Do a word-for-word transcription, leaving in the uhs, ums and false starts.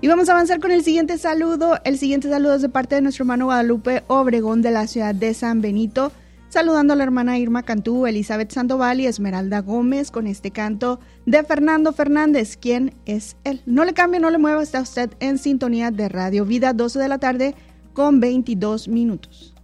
Y vamos a avanzar con el siguiente saludo. El siguiente saludo es de parte de nuestro hermano Guadalupe Obregón de la ciudad de San Benito, saludando a la hermana Irma Cantú, Elizabeth Sandoval y Esmeralda Gómez con este canto de Fernando Fernández. ¿Quién es él? No le cambie, no le mueva, está usted en sintonía de Radio Vida, doce de la tarde con veintidós minutos.